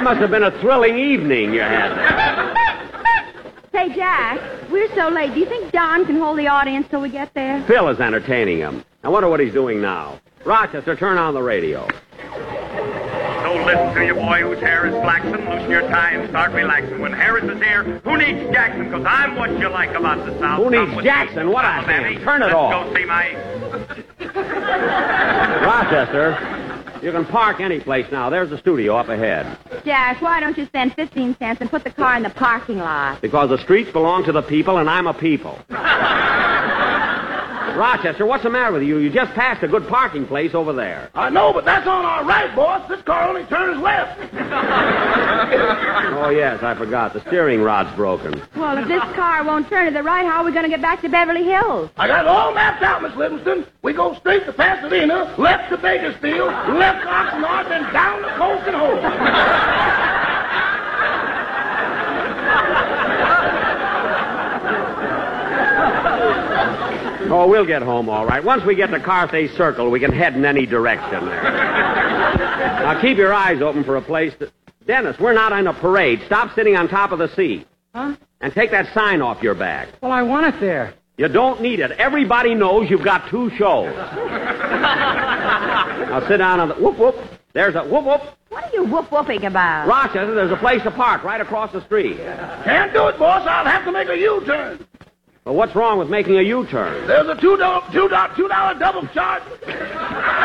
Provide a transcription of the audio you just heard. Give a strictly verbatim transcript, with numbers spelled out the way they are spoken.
must have been a thrilling evening you had. Say, Jack, we're so late. Do you think Don can hold the audience till we get there? Phil is entertaining him. I wonder what he's doing now. Rochester, turn on the radio. So listen to your boy whose hair is flaxen, loosen your tie and start relaxing. When Harris is here, who needs Jackson? Because I'm what you like about the South. Who needs Jackson? What I can. Turn it Let's off. go see my... Rochester, you can park any place now. There's the studio up ahead. Jack, why don't you spend fifteen cents and put the car in the parking lot? Because the streets belong to the people, and I'm a people. Rochester, what's the matter with you? You just passed a good parking place over there. I know, but that's on our right, boss. This car only turns left. Oh, yes, I forgot. The steering rod's broken. Well, if this car won't turn to the right, how are we going to get back to Beverly Hills? I got it all mapped out, Miss Livingston. We go straight to Pasadena, left to Bakersfield, left to Oxnard, then down to Polk and Hope. Oh, we'll get home all right. Once we get to Carthay Circle, we can head in any direction there. Now, keep your eyes open for a place that... Dennis, we're not in a parade. Stop sitting on top of the seat. Huh? And take that sign off your back. Well, I want it there. You don't need it. Everybody knows you've got two shows. Now, sit down on the... Whoop, whoop. There's a... Whoop, whoop. What are you whoop-whooping about? Rochester, there's a place to park right across the street. Can't do it, boss. I'll have to make a U-turn. Well, what's wrong with making a U-turn? There's a two dollar two dollar two dollar double charge.